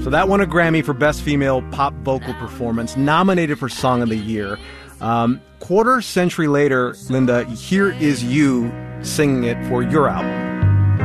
So that won a Grammy for Best Female Pop Vocal Performance, nominated for Song of the Year. Quarter century later, Linda, here is you singing it for your album.